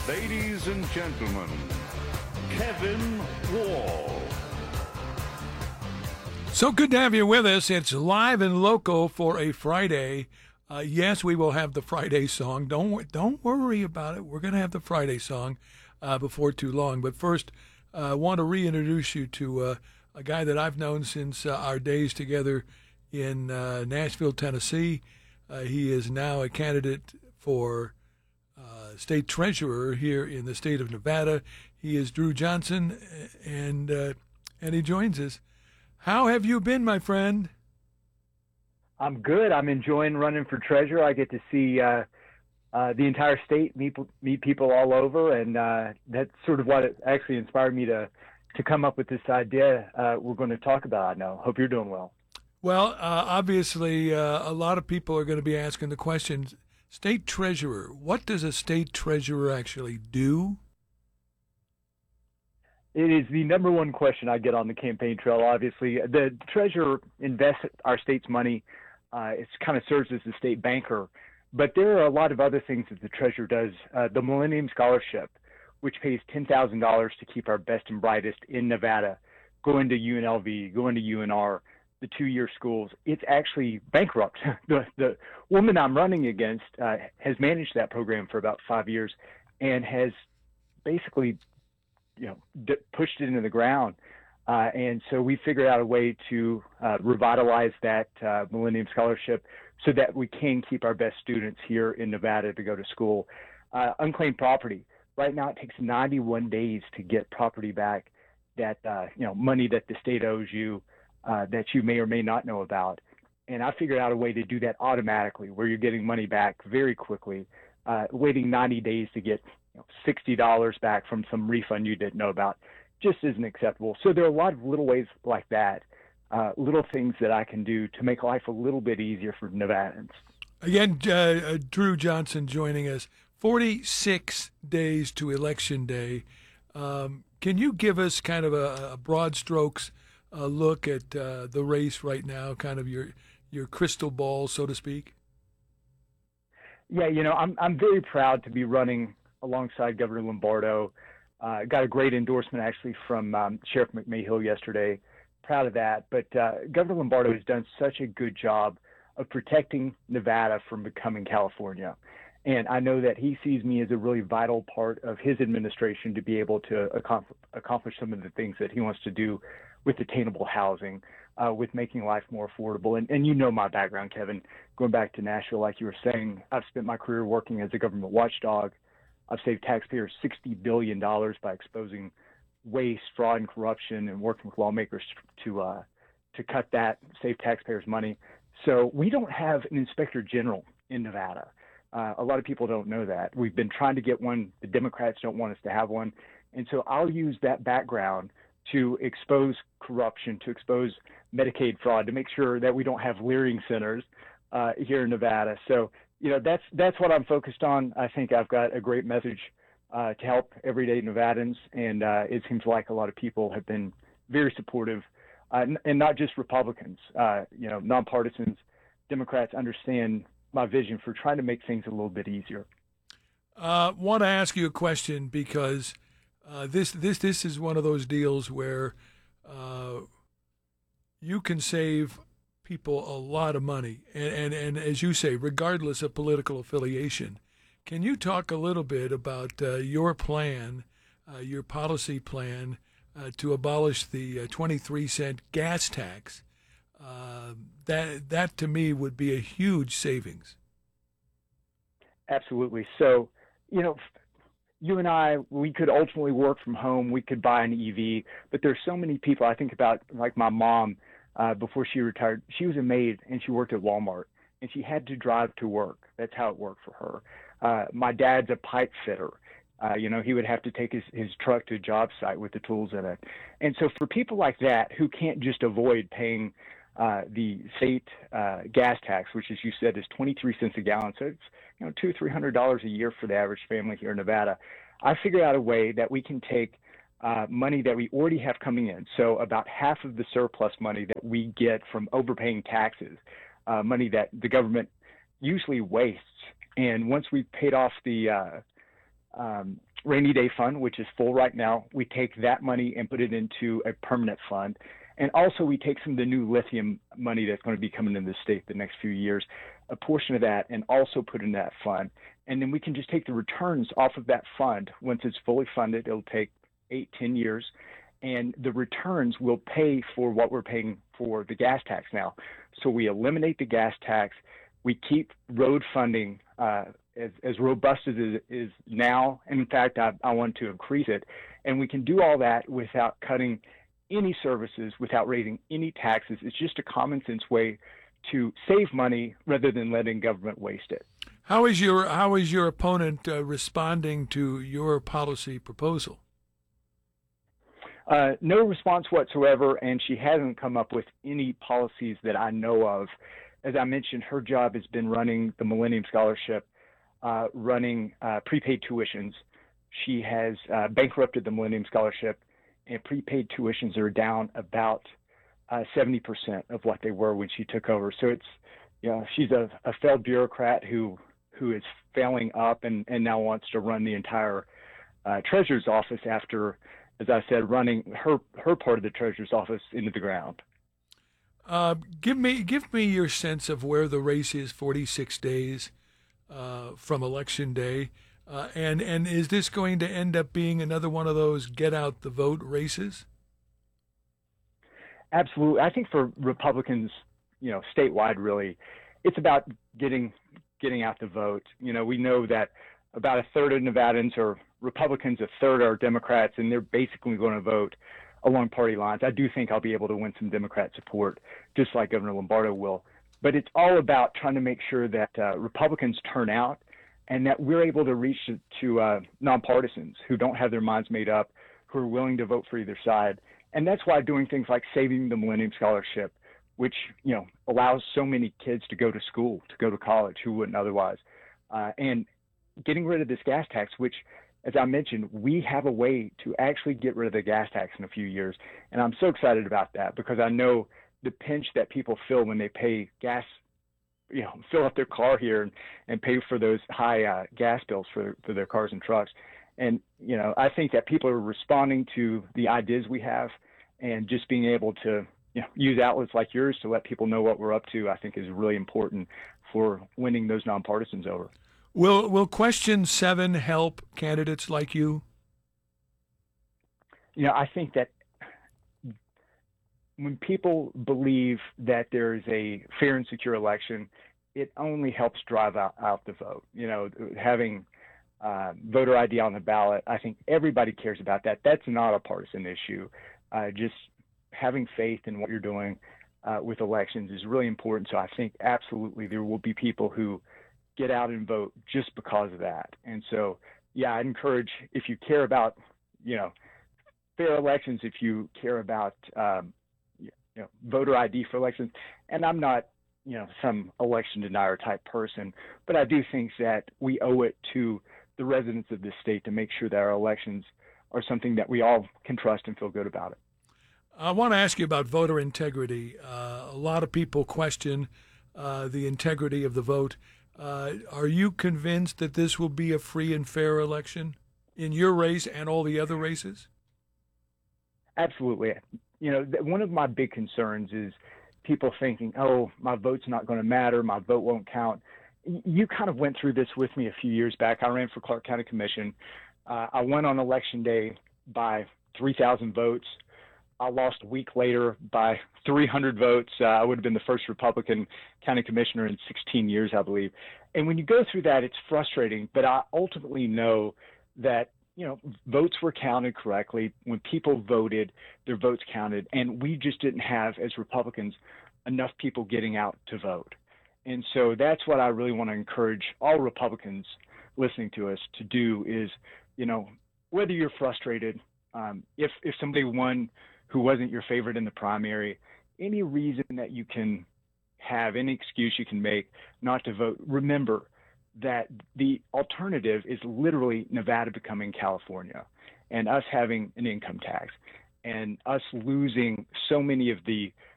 Ladies and gentlemen, Kevin Wall. So good to have you with us. It's live and local for a Friday. Yes, we will have the Friday song. Don't worry about it. We're going to have the Friday song before too long. But first, I want to reintroduce you to a guy that I've known since our days together in Nashville, Tennessee. He is now a candidate for state treasurer here in the state of Nevada. He is Drew Johnson, and he joins us. How have you been, my friend? I'm good. I'm enjoying running for treasurer. I get to see the entire state, meet people all over, and that's sort of what it actually inspired me to come up with this idea we're going to talk about. I know. Hope you're doing well. Well, obviously, a lot of people are going to be asking the questions. State treasurer, what does a state treasurer actually do? It is the number one question I get on the campaign trail, obviously. The treasurer invests our state's money. It kind of serves as the state banker. But there are a lot of other things that the treasurer does. The Millennium Scholarship, which pays $10,000 to keep our best and brightest in Nevada, going to UNLV, going to UNR, the two-year schools. It's actually bankrupt. The woman I'm running against has managed that program for about 5 years and has basically pushed it into the ground. And so we figured out a way to revitalize that Millennium Scholarship so that we can keep our best students here in Nevada to go to school. Unclaimed property. Right now it takes 91 days to get property back, that money that the state owes you that you may or may not know about. And I figured out a way to do that automatically, where you're getting money back very quickly, waiting 90 days to get $60 back from some refund you didn't know about just isn't acceptable. So there are a lot of little ways like that, little things that I can do to make life a little bit easier for Nevadans. Again, Drew Johnson joining us. 46 days to Election Day. Can you give us kind of a broad strokes look at the race right now, kind of your crystal ball, so to speak? Yeah, I'm very proud to be running alongside Governor Lombardo. Got a great endorsement actually from Sheriff McMahill yesterday. Proud of that. But Governor Lombardo has done such a good job of protecting Nevada from becoming California. And I know that he sees me as a really vital part of his administration to be able to accomplish some of the things that he wants to do with attainable housing, with making life more affordable. And you know my background, Kevin. Going back to Nashville, like you were saying, I've spent my career working as a government watchdog. I've saved taxpayers $60 billion by exposing waste, fraud, and corruption, and working with lawmakers to cut that, save taxpayers money. So we don't have an inspector general in Nevada. A lot of people don't know that. We've been trying to get one. The Democrats don't want us to have one. And so I'll use that background to expose corruption, to expose Medicaid fraud, to make sure that we don't have Leering centers here in Nevada. So, that's what I'm focused on. I think I've got a great message to help everyday Nevadans, and it seems like a lot of people have been very supportive, and not just Republicans, nonpartisans. Democrats understand my vision for trying to make things a little bit easier. Want to ask you a question because this is one of those deals where you can save people a lot of money, and as you say, regardless of political affiliation. Can you talk a little bit about your plan, your policy plan to abolish the 23-cent gas tax? That to me would be a huge savings. Absolutely. So, you and I, we could ultimately work from home. We could buy an EV, but there's so many people. I think about like my mom. Before she retired, she was a maid and she worked at Walmart, and she had to drive to work. That's how it worked for her. My dad's a pipe fitter. He would have to take his truck to a job site with the tools in it. And so for people like that who can't just avoid paying the state gas tax, which, as you said, is 23 cents a gallon, so it's $200-300 a year for the average family here in Nevada, I figured out a way that we can take money that we already have coming in. So about half of the surplus money that we get from overpaying taxes, money that the government usually wastes. And once we've paid off the rainy day fund, which is full right now. We take that money and put it into a permanent fund. And also we take some of the new lithium money that's going to be coming into the state the next few years, a portion of that, and also put in that fund. And then we can just take the returns off of that fund. Once it's fully funded, it'll take 8-10 years. And the returns will pay for what we're paying for the gas tax now. So we eliminate the gas tax. We keep road funding as robust as it is now. And in fact, I want to increase it. And we can do all that without cutting any services, without raising any taxes. It's just a common sense way to save money rather than letting government waste it. How is your opponent responding to your policy proposal? No response whatsoever, and she hasn't come up with any policies that I know of. As I mentioned, her job has been running the Millennium Scholarship, running prepaid tuitions. She has bankrupted the Millennium Scholarship, and prepaid tuitions are down about 70% of what they were when she took over. So it's, she's a failed bureaucrat who is failing up and now wants to run the entire treasurer's office after, as I said, running her part of the treasurer's office into the ground. Give me your sense of where the race is 46 days from Election Day. And is this going to end up being another one of those get out the vote races? Absolutely. I think for Republicans, statewide, really, it's about getting out the vote. We know that about a third of Nevadans are Republicans, a third are Democrats, and they're basically going to vote along party lines. I do think I'll be able to win some Democrat support, just like Governor Lombardo will. But it's all about trying to make sure that Republicans turn out and that we're able to reach to nonpartisans who don't have their minds made up, who are willing to vote for either side. And that's why doing things like saving the Millennium Scholarship, which allows so many kids to go to school, to go to college, who wouldn't otherwise, and getting rid of this gas tax, which, as I mentioned, we have a way to actually get rid of the gas tax in a few years. And I'm so excited about that because I know the pinch that people feel when they pay gas, fill up their car here and pay for those high gas bills for their cars and trucks. And, I think that people are responding to the ideas we have, and just being able to use outlets like yours to let people know what we're up to, I think is really important for winning those nonpartisans over. Will Question 7 help candidates like you? I think that when people believe that there is a fair and secure election, it only helps drive out the vote. Having voter ID on the ballot, I think everybody cares about that. That's not a partisan issue. Just having faith in what you're doing with elections is really important. So I think absolutely there will be people who get out and vote just because of that. And so, I'd encourage, if you care about, fair elections, if you care about, voter ID for elections, and I'm not, some election denier type person, but I do think that we owe it to the residents of this state to make sure that our elections are something that we all can trust and feel good about it. I want to ask you about voter integrity. A lot of people question the integrity of the vote. Are you convinced that this will be a free and fair election in your race and all the other races? Absolutely. One of my big concerns is people thinking, oh, my vote's not going to matter, my vote won't count. You kind of went through this with me a few years back. I ran for Clark County Commission. I won on Election Day by 3,000 votes. I lost a week later by 300 votes. I would have been the first Republican county commissioner in 16 years, I believe. And when you go through that, it's frustrating. But I ultimately know that, votes were counted correctly. When people voted, their votes counted. And we just didn't have, as Republicans, enough people getting out to vote. And so that's what I really want to encourage all Republicans listening to us to do is, whether you're frustrated, if somebody won who wasn't your favorite in the primary, any reason that you can have, any excuse you can make not to vote, remember that the alternative is literally Nevada becoming California and us having an income tax and us losing so many of the